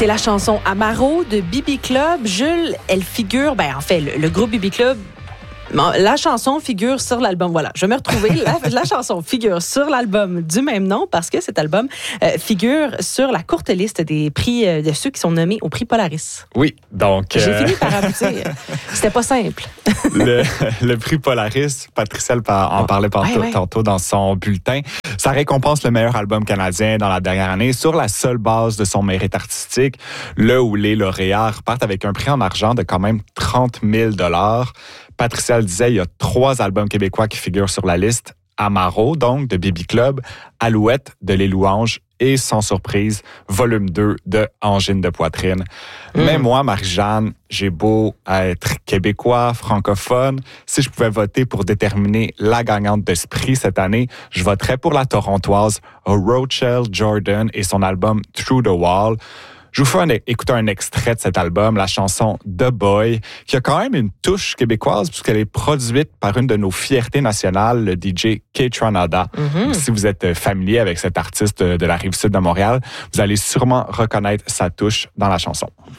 C'est la chanson Amaro de Bibi Club. Jules, elle figure, le groupe Bibi Club, la chanson figure sur l'album. Voilà, je vais me retrouver. La chanson figure sur l'album du même nom parce que cet album figure sur la courte liste des prix de ceux qui sont nommés au prix Polaris. Oui, donc... J'ai fini par aboutir. C'était pas simple. le prix Polaris, Patricia en parlait tantôt dans son bulletin, ça récompense le meilleur album canadien dans la dernière année sur la seule base de son mérite artistique, là où les lauréats repartent avec un prix en argent de quand même 30 000 $. Patricia le disait, il y a 3 albums québécois qui figurent sur la liste. Amaro, donc, de Bibi Club, Alouette, de Les Louanges et, sans surprise, volume 2 de Angine de poitrine. Mais moi, Marie-Jeanne, j'ai beau être québécois, francophone, si je pouvais voter pour déterminer la gagnante de ce prix cette année, je voterais pour la Torontoise Rochelle Jordan et son album Through the Wall. Je vous fais écouter un extrait de cet album, la chanson The Boy, qui a quand même une touche québécoise puisqu'elle est produite par une de nos fiertés nationales, le DJ Kaytranada. Si vous êtes familier avec cet artiste de la Rive-Sud de Montréal, vous allez sûrement reconnaître sa touche dans la chanson.